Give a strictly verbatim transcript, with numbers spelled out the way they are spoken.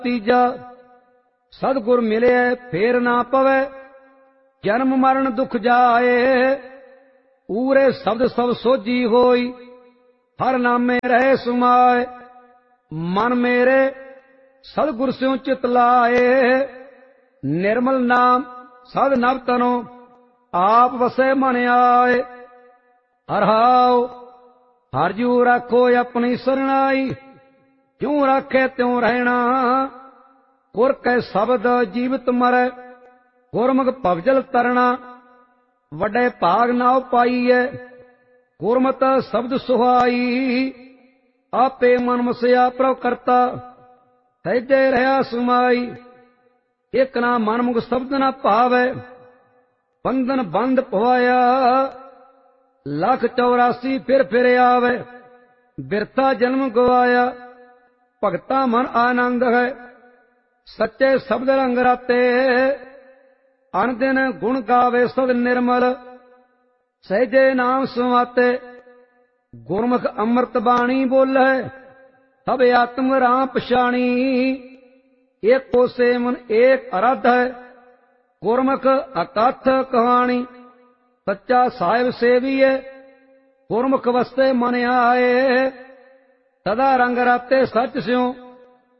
तीजा सतगुर मिले फेर ना पवे जन्म मरण दुख जाए ऊरे शब्द सब सोझी होई हर नामे रहे सुमाए मन मेरे सतगुर स्यों चित लाए निर्मल नाम सद नव तनो आप वसे मन आए। हरहाओ हर जू राखो अपनी सरणाई क्यों राखे त्यों रहना गुर कै शब्द जीवित मरै गुरमुख भवजल तरना वड्डे भाग नाव पाईए गुरमत शब्द सुहाई आपे मन मसिया प्रभ करता सहजे रहा सुमाई। एक ना मन मुख शब्द ना भावै बंधन बंद पवाया लख चौरासी फिर फिर आवे बिरथा जन्म गवाया भगता मन आनंद है सच्चे शब्द रंग राते अन दिन गुण गावे सद निर्मल सहजे नाम सुमाते गुरमुख अमृत बाणी बोले सब आत्म राम पछाणी एक को सेवन एक अराध है गुरमुख अकथ कहानी सच्चा साहिब सेवीए गुरमुख वस्ते मन आए सदा रंग राते सच स्यों